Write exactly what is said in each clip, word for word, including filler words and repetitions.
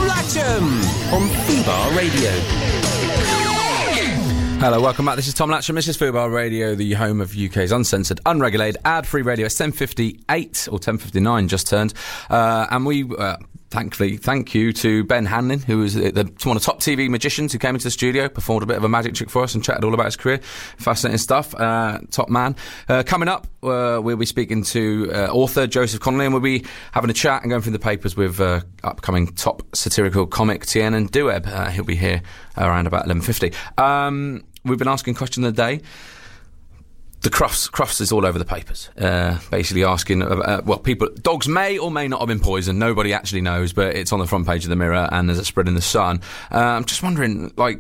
Latcham on Fubar Radio. Hello, welcome back. This is Tom Latcham. This is Fubar Radio, the home of U K's uncensored, unregulated, ad-free radio. It's ten fifty-eight, or ten fifty-nine just turned. Uh, and we, uh, thankfully, thank you to Ben Hanlon, who is the, the, one of the top T V magicians who came into the studio, performed a bit of a magic trick for us and chatted all about his career. Fascinating stuff. Uh, top man. Uh, coming up, uh, we'll be speaking to uh, author Joseph Connolly, and we'll be having a chat and going through the papers with uh, upcoming top satirical comic Tiernan Doueb. Uh, he'll be here around about eleven fifty. Um... We've been asking question of the day. The Crufts, Crufts is all over the papers, uh, basically asking, uh, uh, well, people, dogs may or may not have been poisoned. Nobody actually knows, but it's on the front page of the Mirror and there's a spread in the Sun. Uh, I'm just wondering, like,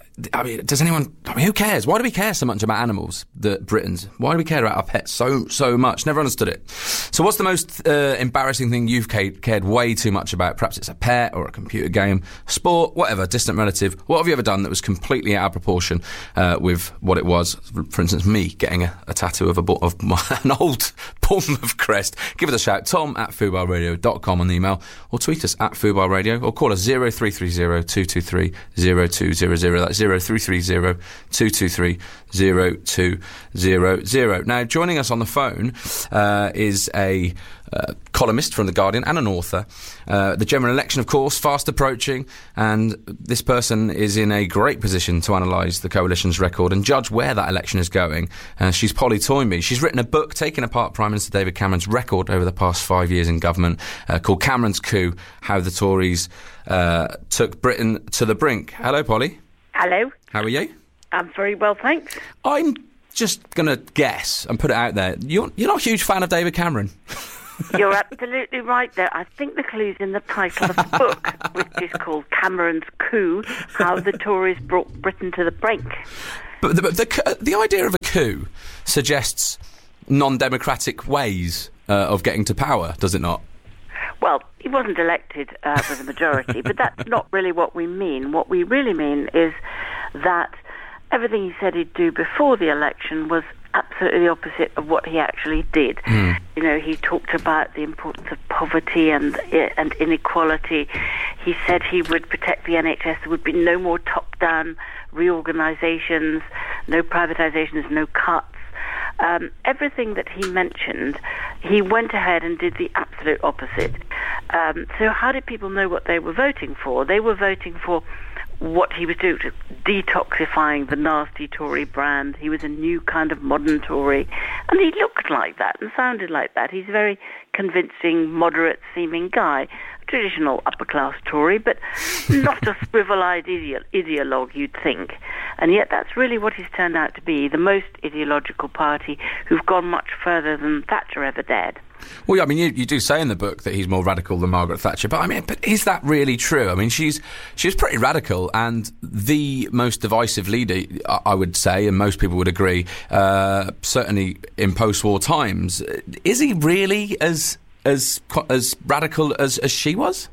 I mean, does anyone, I mean, who cares? Why do we care so much about animals, the Britons? Why do we care about our pets so, so much? Never understood it. So what's the most uh, embarrassing thing you've cared, cared way too much about? Perhaps it's a pet or a computer game, sport, whatever, distant relative. What have you ever done that was completely out of proportion uh, with what it was? For instance, me getting a, a tattoo of, a, of my, an old Bournemouth crest. Give us a shout, tom at fubar radio dot com on the email, or tweet us at Fubar Radio, or call us zero three three zero two two three zero two zero zero. That's zero three three zero two two three zero two zero zero. Now, joining us on the phone uh, is a uh, columnist from The Guardian and an author. Uh, the general election, of course, fast approaching, and this person is in a great position to analyse the coalition's record and judge where that election is going. Uh, she's Polly Toynbee. She's written a book taking apart Prime Minister David Cameron's record over the past five years in government, uh, called Cameron's Coup, How the Tories uh, Took Britain to the Brink. Hello, Polly. Hello. How are you? I'm very well, thanks. I'm just going to guess and put it out there. You're, you're not a huge fan of David Cameron. You're absolutely right there. I think the clue's in the title of the book, which is called Cameron's Coup, How the Tories Brought Britain to the Brink. But the, the, the idea of a coup suggests non-democratic ways uh, of getting to power, does it not? Well, he wasn't elected uh, with a majority, but that's not really what we mean. What we really mean is that everything he said he'd do before the election was absolutely the opposite of what he actually did. Mm. You know, he talked about the importance of poverty and and inequality. He said he would protect the N H S. There would be no more top-down reorganisations, no privatisations, no cuts. Um, everything that he mentioned, he went ahead and did the absolute opposite. Um, so how did people know what they were voting for? They were voting for what he was doing, detoxifying the nasty Tory brand. He was a new kind of modern Tory, and he looked like that and sounded like that. He's a very convincing, moderate-seeming guy, a traditional upper-class Tory, but not a swivel-eyed ideo- ideologue, you'd think. And yet that's really what he's turned out to be, the most ideological party who've gone much further than Thatcher ever dared. Well, I mean, you, you do say in the book that he's more radical than Margaret Thatcher, but I mean, but is that really true? I mean, she's she's pretty radical and the most divisive leader, I would say, and most people would agree, uh, certainly in post-war times. Is he really as as as radical as, as she was?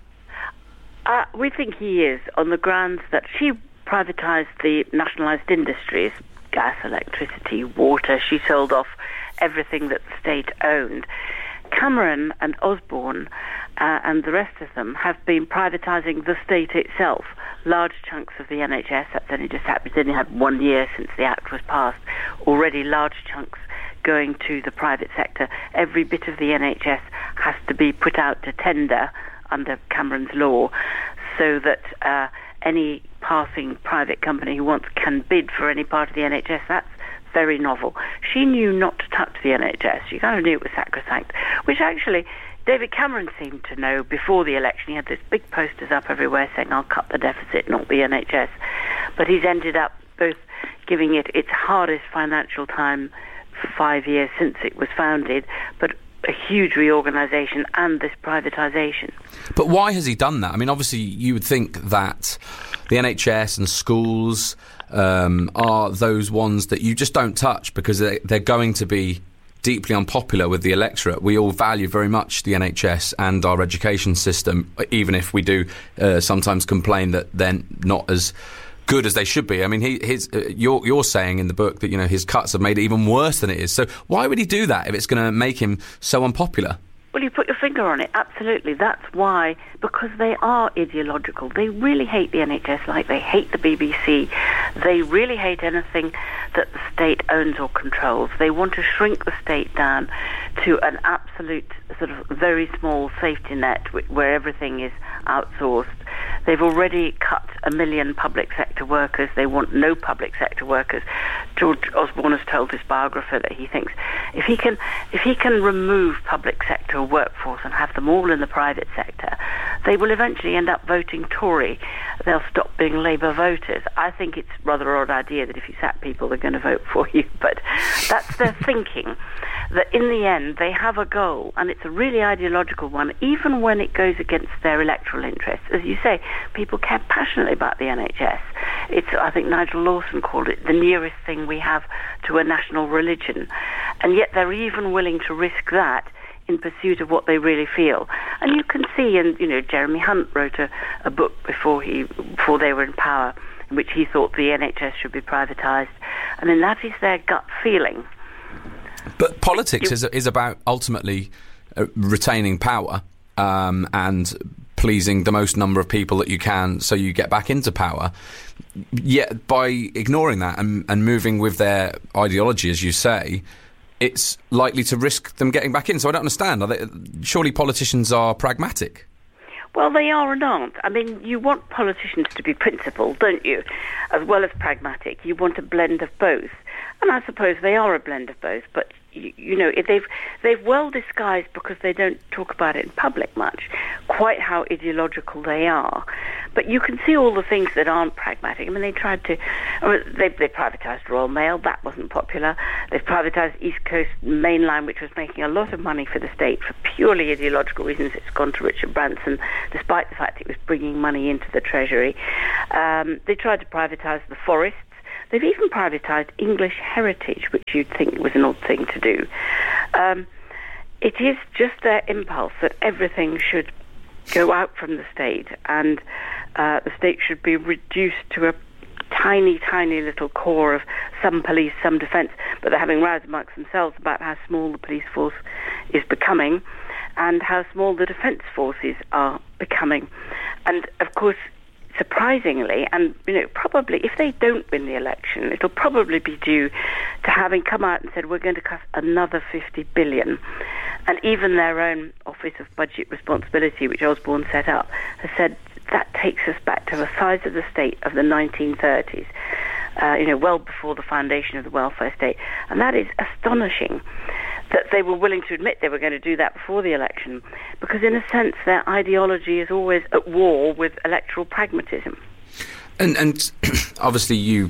Uh, we think he is, on the grounds that she privatised the nationalised industries, gas, electricity, water. She sold off everything that the state owned. Cameron and Osborne uh, and the rest of them have been privatising the state itself. Large chunks of the N H S, that's only just happened, it's only had one year since the Act was passed, already large chunks going to the private sector. Every bit of the N H S has to be put out to tender under Cameron's law so that uh, any passing private company who wants can bid for any part of the N H S. That's very novel. She knew not to touch the N H S. She kind of knew it was sacrosanct, which actually David Cameron seemed to know before the election. He had these big posters up everywhere saying, I'll cut the deficit, not the N H S. But he's ended up both giving it its hardest financial time for five years since it was founded, but a huge reorganisation and this privatisation. But why has he done that? I mean, obviously you would think that the N H S and schools um, are those ones that you just don't touch because they, they're going to be deeply unpopular with the electorate. We all value very much the N H S and our education system, even if we do uh, sometimes complain that they're not as good as they should be. I mean, he, his, uh, you're, you're saying in the book that, you know, his cuts have made it even worse than it is. So why would he do that if it's going to make him so unpopular? Well, you put your finger on it. Absolutely. That's why, because they are ideological. They really hate the N H S like they hate the B B C. They really hate anything that the state owns or controls. They want to shrink the state down to an absolute sort of very small safety net where everything is outsourced. They've already cut a million public sector workers. They want no public sector workers. George Osborne has told his biographer that he thinks if he can if he can remove public sector workforce and have them all in the private sector, they will eventually end up voting Tory. They'll stop being Labour voters. I think it's rather an odd idea that if you sack people, they're going to vote for you. But that's their thinking, that in the end they have a goal, and it's a really ideological one, even when it goes against their electoral interests. As you say, people care passionately about the N H S. It's, I think Nigel Lawson called it the nearest thing we have to a national religion. And yet they're even willing to risk that in pursuit of what they really feel. And you can see, and you know, Jeremy Hunt wrote a, a book before he before they were in power, in which he thought the N H S should be privatised. I mean, that is their gut feeling. But politics you, is is about ultimately uh, retaining power um, and pleasing the most number of people that you can, so you get back into power. Yet by ignoring that and, and moving with their ideology, as you say, it's likely to risk them getting back in. So I don't understand. Are they, surely politicians are pragmatic? Well, they are and aren't. I mean, you want politicians to be principled, don't you, as well as pragmatic. You want a blend of both. And I suppose they are a blend of both, but you, you know, they've they've well disguised, because they don't talk about it in public much, quite how ideological they are. But you can see all the things that aren't pragmatic. I mean, they tried to, I mean, they, they privatised Royal Mail. That wasn't popular. They've privatised East Coast Main Line, which was making a lot of money for the state for purely ideological reasons. It's gone to Richard Branson, despite the fact it was bringing money into the Treasury. Um, they tried to privatise the forests. They've even privatised English heritage, which you'd think was an odd thing to do. Um, it is just their impulse that everything should go out from the state, and uh, the state should be reduced to a tiny, tiny little core of some police, some defence, but they're having rows amongst themselves about how small the police force is becoming and how small the defence forces are becoming. And, of course, surprisingly, and you know, probably if they don't win the election, it'll probably be due to having come out and said we're going to cut another fifty billion. And even their own Office of Budget Responsibility, which Osborne set up, has said that takes us back to the size of the state of the nineteen thirties, uh, you know, well before the foundation of the welfare state. And that is astonishing that they were willing to admit they were going to do that before the election, because in a sense their ideology is always at war with electoral pragmatism. And, and obviously you,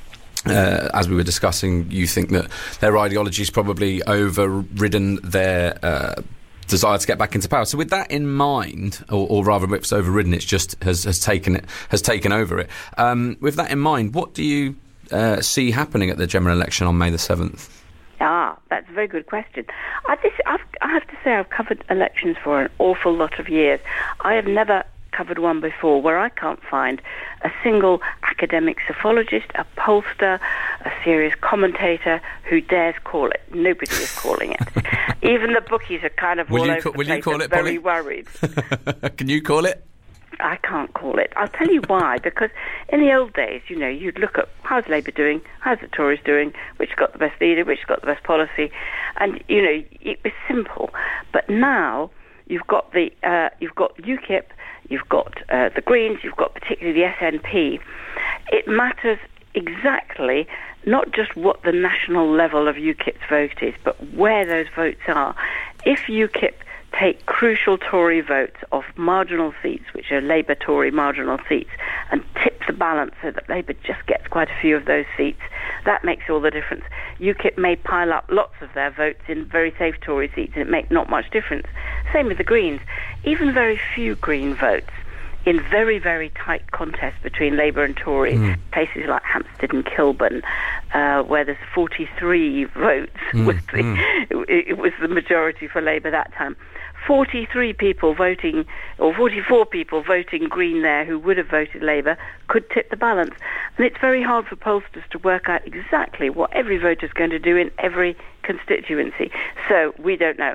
uh, as we were discussing, you think that their ideology has probably overridden their uh, desire to get back into power. So with that in mind, or, or rather if it's overridden, it's just has, has taken it has taken over it. Um, with that in mind, what do you uh, see happening at the general election on May the seventh? Ah, that's a very good question. I, this, I've, I have to say I've covered elections for an awful lot of years. I have never covered one before where I can't find a single academic psephologist, a pollster, a serious commentator who dares call it. Nobody is calling it. Even the bookies are kind of will all you over ca- the will place. You call it, very Polly? worried. Can you call it? I can't call it. I'll tell you why. Because in the old days, you know, you'd look at how's Labour doing, how's the Tories doing, which got the best leader, which got the best policy, and you know, it was simple. But now you've got the uh, you've got UKIP, you've got uh, the Greens, you've got particularly the S N P. It matters exactly not just what the national level of UKIP's vote is, but where those votes are. If UKIP take crucial Tory votes off marginal seats, which are Labour-Tory marginal seats, and tip the balance so that Labour just gets quite a few of those seats, that makes all the difference. UKIP may pile up lots of their votes in very safe Tory seats, and it makes not much difference. Same with the Greens. Even very few Green votes in very, very tight contests between Labour and Tory, mm. places like Hampstead and Kilburn, uh, where there's forty-three votes, mm. was the, mm. it, it was the majority for Labour that time. forty-three people voting, or forty-four people voting Green there who would have voted Labour could tip the balance. And it's very hard for pollsters to work out exactly what every voter is going to do in every constituency. So we don't know.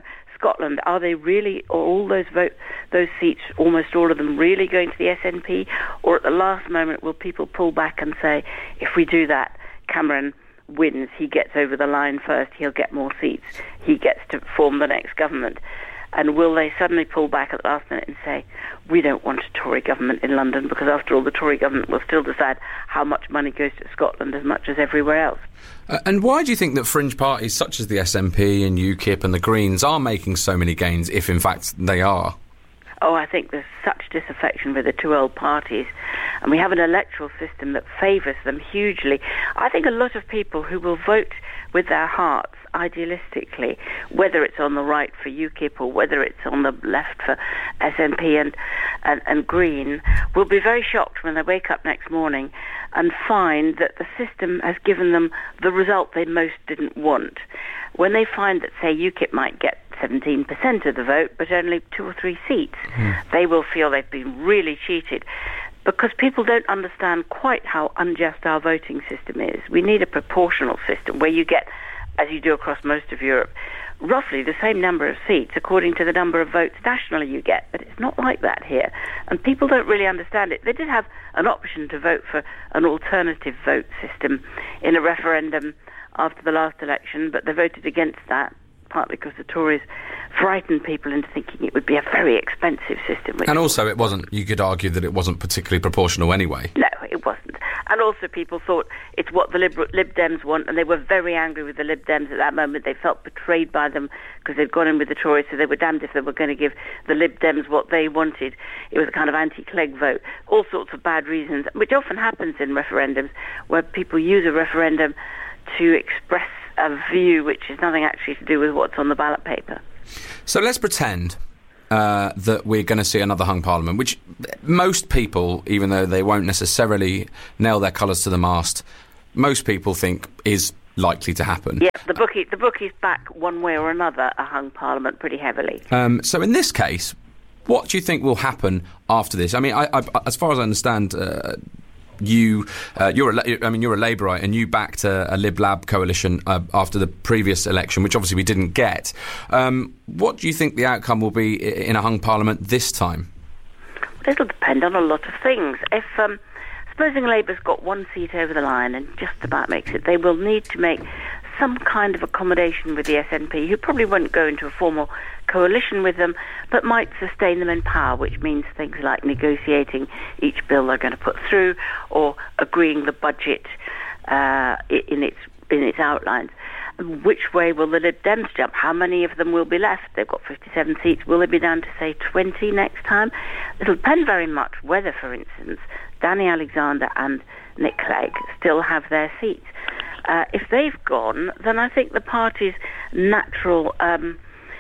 Scotland, are they really, or all those vote, those seats, almost all of them, really going to the S N P? Or at the last moment, will people pull back and say, if we do that, Cameron wins, he gets over the line first, he'll get more seats, he gets to form the next government? And will they suddenly pull back at the last minute and say, we don't want a Tory government in London, because after all, the Tory government will still decide how much money goes to Scotland as much as everywhere else? Uh, and why do you think that fringe parties such as the S N P and UKIP and the Greens are making so many gains, if in fact they are? Oh, I think there's such disaffection with the two old parties, and we have an electoral system that favours them hugely. I think a lot of people who will vote with their hearts, idealistically, whether it's on the right for UKIP or whether it's on the left for S N P and, and, and Green, will be very shocked when they wake up next morning and find that the system has given them the result they most didn't want. When they find that, say, UKIP might get seventeen percent of the vote, but only two or three seats, mm. they will feel they've been really cheated, because people don't understand quite how unjust our voting system is. We need a proportional system where you get, as you do across most of Europe, roughly the same number of seats according to the number of votes nationally you get. But it's not like that here, and people don't really understand it. They did have an option to vote for an alternative vote system in a referendum after the last election, but they voted against that, partly because the Tories frightened people into thinking it would be a very expensive system. And also it wasn't, you could argue that it wasn't particularly proportional anyway. No, it wasn't. And also people thought it's what the Lib, Lib Dems want, and they were very angry with the Lib Dems at that moment. They felt betrayed by them because they'd gone in with the Tories, so they were damned if they were going to give the Lib Dems what they wanted. It was a kind of anti-Clegg vote. All sorts of bad reasons, which often happens in referendums, where people use a referendum to express a view which has nothing actually to do with what's on the ballot paper. So let's pretend uh, that we're going to see another hung parliament, which most people, even though they won't necessarily nail their colours to the mast, most people think is likely to happen. Yeah, the bookie, the bookies back one way or another a hung parliament pretty heavily. Um, so in this case, what do you think will happen after this? I mean, I, I, as far as I understand, uh, You, uh, you're a, I mean, you're a Labourite, and you backed a, a Lib Lab coalition uh, after the previous election, which obviously we didn't get. Um, what do you think the outcome will be in a hung parliament this time? Well, it'll depend on a lot of things. If um, supposing Labour's got one seat over the line and just about makes it, they will need to make some kind of accommodation with the S N P, who probably won't go into a formal coalition with them, but might sustain them in power, which means things like negotiating each bill they're going to put through, or agreeing the budget uh, in its in its outlines. Which way will the Lib Dems jump? How many of them will be left? They've got fifty-seven seats. Will they be down to, say, twenty next time? It'll depend very much whether, for instance, Danny Alexander and Nick Clegg still have their seats. Uh, if they've gone, then I think the party's natural um,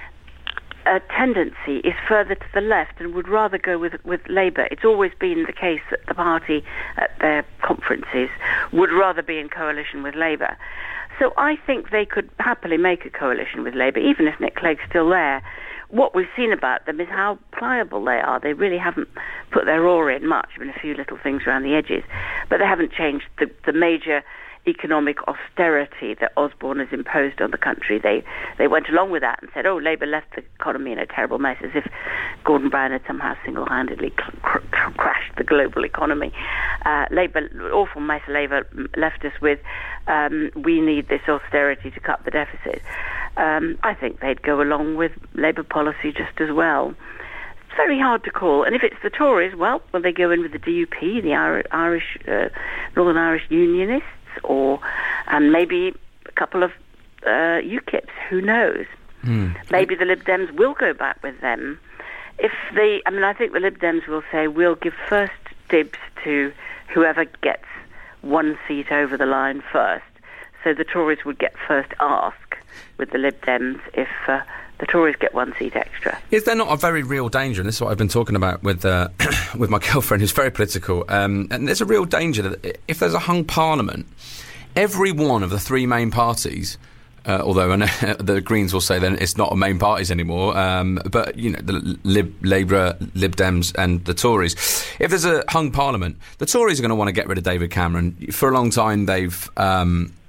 uh, tendency is further to the left and would rather go with with Labour. It's always been the case that the party at their conferences would rather be in coalition with Labour. So I think they could happily make a coalition with Labour, even if Nick Clegg's still there. What we've seen about them is how pliable they are. They really haven't put their oar in much, I mean, a few little things around the edges, but they haven't changed the, the major economic austerity that Osborne has imposed on the country. They they went along with that and said, oh, Labour left the economy in a terrible mess, as if Gordon Brown had somehow single-handedly cr- cr- crashed the global economy. Uh, Labour, awful mess Labour left us with. Um, we need this austerity to cut the deficit. Um, I think they'd go along with Labour policy just as well. It's very hard to call. And if it's the Tories, well, will they go in with the D U P, the Irish, uh, Northern Irish Unionists, or and maybe a couple of uh, UKIPs, who knows? Mm. Maybe the Lib Dems will go back with them. If they, I mean, I think the Lib Dems will say, we'll give first dibs to whoever gets one seat over the line first. So the Tories would get first ask with the Lib Dems if uh, the Tories get one seat extra. Is there not a very real danger, and this is what I've been talking about with uh, with my girlfriend, who's very political, um, and there's a real danger that if there's a hung parliament, every one of the three main parties, uh, although the Greens will say then it's not a main parties anymore, um, but, you know, the Lib, Labour, Lib Dems and the Tories, if there's a hung parliament, the Tories are going to want to get rid of David Cameron. For a long time they've... Um,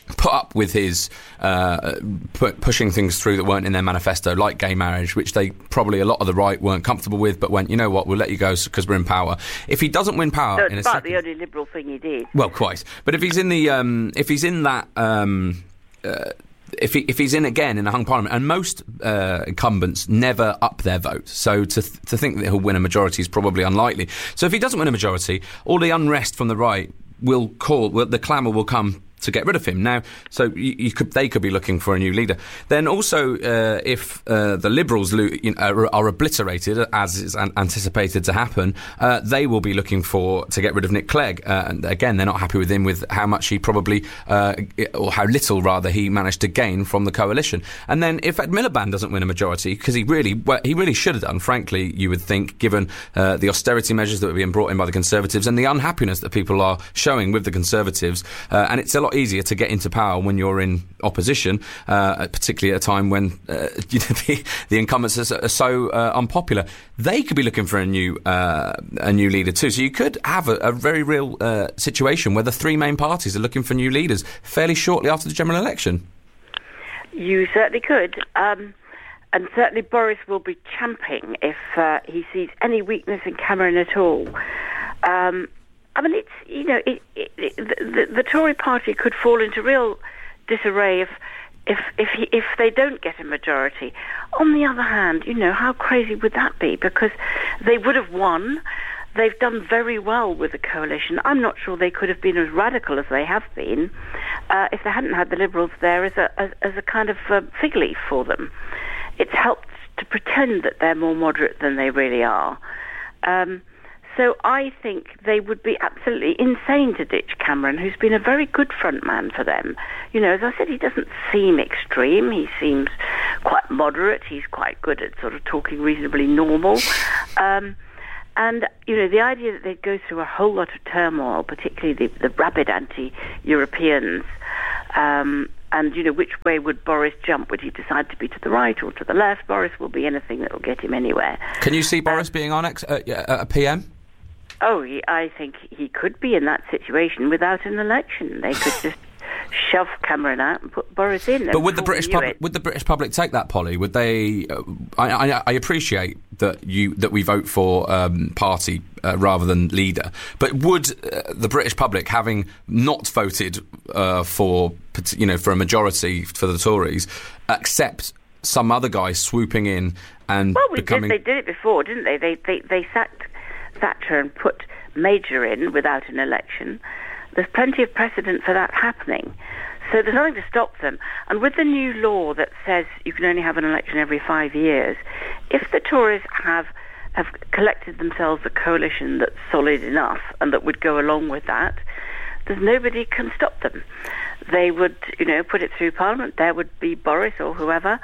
put up with his uh, put, pushing things through that weren't in their manifesto, like gay marriage, which they probably a lot of the right weren't comfortable with, but went, you know what, we'll let you go because we're in power. If he doesn't win power, so it's in a about second, the only liberal thing he did. Well, quite. But if he's in the um, if he's in that. Um, uh, If, he, if he's in again in a hung parliament, and most uh, incumbents never up their vote, so to th- to think that he'll win a majority is probably unlikely. So if he doesn't win a majority, all the unrest from the right will call, will, the clamour will come to get rid of him. Now, so you, you could, they could be looking for a new leader. Then also, uh, if uh, the Liberals lo- you know, are, are obliterated, as is an- anticipated to happen, uh, they will be looking for to get rid of Nick Clegg. Uh, and again, they're not happy with him with how much he probably, uh, or how little rather, he managed to gain from the coalition. And then if Ed Miliband doesn't win a majority, because he really, well, he really should have done, frankly, you would think, given uh, the austerity measures that were being brought in by the Conservatives and the unhappiness that people are showing with the Conservatives, uh, and it's a lot easier to get into power when you're in opposition, uh, particularly at a time when uh, you know, the, the incumbents are, are so uh, unpopular. They could be looking for a new uh, a new leader too. So you could have a, a very real uh, situation where the three main parties are looking for new leaders fairly shortly after the general election. You certainly could. Um, and certainly Boris will be champing if uh, he sees any weakness in Cameron at all. Um, I mean, it's, you know, it, it, it, the, the Tory party could fall into real disarray if if if, he, if they don't get a majority. On the other hand, you know, how crazy would that be? Because they would have won. They've done very well with the coalition. I'm not sure they could have been as radical as they have been uh, if they hadn't had the Liberals there as a as, as a kind of uh, fig leaf for them. It's helped to pretend that they're more moderate than they really are. Um, So I think they would be absolutely insane to ditch Cameron, who's been a very good front man for them. You know, as I said, he doesn't seem extreme. He seems quite moderate. He's quite good at sort of talking reasonably normal. Um, and, you know, the idea that they'd go through a whole lot of turmoil, particularly the, the rabid anti-Europeans, um, and, you know, which way would Boris jump? Would he decide to be to the right or to the left? Boris will be anything that will get him anywhere. Can you see Boris um, being on ex- uh, uh, a P M? Oh, he, I think he could be in that situation without an election. They could just shove Cameron out and put Boris in. But would the British public would the British public take that, Polly? Would they? Uh, I, I, I appreciate that you that we vote for um, party uh, rather than leader, but would uh, the British public, having not voted uh, for you know for a majority for the Tories, accept some other guy swooping in and well, we becoming? Did, they did it before, didn't they? They they they sacked Thatcher and put Major in without an election. There's plenty of precedent for that happening. So there's nothing to stop them. And with the new law that says you can only have an election every five years, if the Tories have have collected themselves a coalition that's solid enough and that would go along with that, there's nobody can stop them. They would, you know, put it through Parliament. There would be Boris or whoever.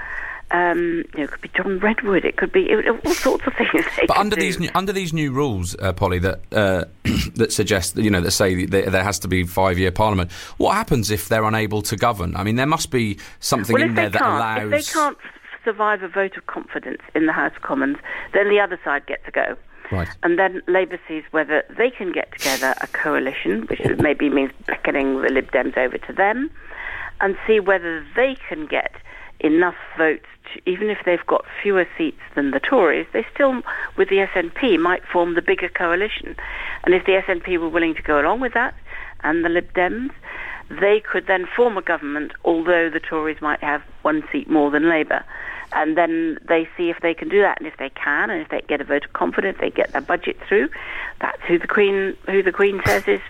Um, you know, it could be John Redwood. It could be it, all sorts of things. But under do. these new, under these new rules, uh, Polly, that uh, that suggest you know that say that there has to be five-year Parliament. What happens if they're unable to govern? I mean, there must be something well, in there that allows. If they can't survive a vote of confidence in the House of Commons, then the other side gets to go. Right. And then Labour sees whether they can get together a coalition, which maybe means beckoning the Lib Dems over to them, and see whether they can get enough votes, to, even if they've got fewer seats than the Tories, they still, with the S N P, might form the bigger coalition. And if the S N P were willing to go along with that, and the Lib Dems, they could then form a government, although the Tories might have one seat more than Labour. And then they see if they can do that, and if they can, and if they get a vote of confidence, they get their budget through. That's who the Queen, who the Queen says is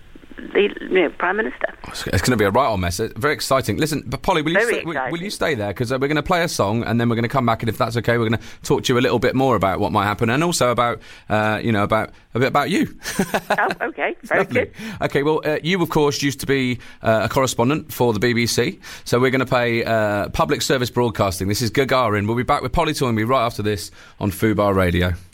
the you know, Prime Minister. It's going to be a right old mess. It's very exciting. Listen, but Polly, will you, Very stay, will, exciting. will you stay there? Because uh, we're going to play a song, and then we're going to come back, and if that's okay, we're going to talk to you a little bit more about what might happen, and also about, uh, you know, about a bit about you. Oh, okay. Very Lovely. good. Okay, well, uh, you, of course, used to be uh, a correspondent for the B B C, so we're going to play uh, public service broadcasting. This is Gagarin. We'll be back with Polly Toynbee right after this on Fubar Radio.